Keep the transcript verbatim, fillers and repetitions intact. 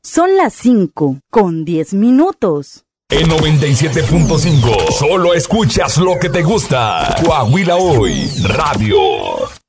Son las cinco con diez minutos. En noventa y siete punto cinco, solo escuchas lo que te gusta. Coahuila Hoy Radio.